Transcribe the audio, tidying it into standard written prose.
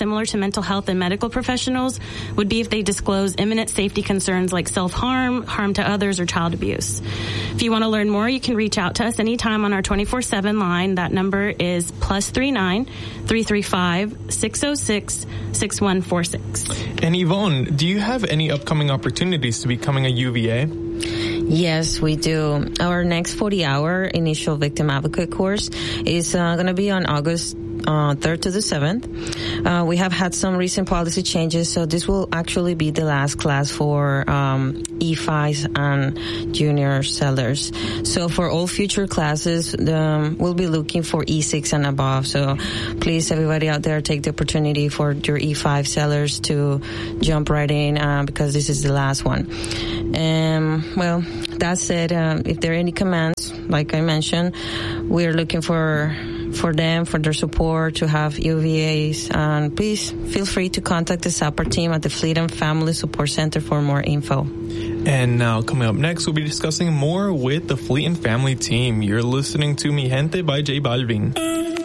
similar to mental health and medical professionals would be if they disclose imminent safety concerns like self-harm, harm to others, or child abuse. If you want to learn more, you can reach out to us anytime on our 24/7 line. That number is +39 335 606 6146. And Yvonne, do you have any upcoming opportunities to becoming a UVA? Yes, we do. Our next 40-hour initial victim advocate course is going to be on August 3rd to the 7th. We have had some recent policy changes, so this will actually be the last class for E5s and junior sellers. So for all future classes, we'll be looking for E6 and above. So please, everybody out there, take the opportunity for your E5 sellers to jump right in because this is the last one. Well, that said, if there are any commands, like I mentioned, we're looking for them, for their support, to have UVAs. And please feel free to contact the SAPR team at the Fleet and Family Support Center for more info. And now, coming up next, we'll be discussing more with the Fleet and Family team. You're listening to Mi Gente by J Balvin.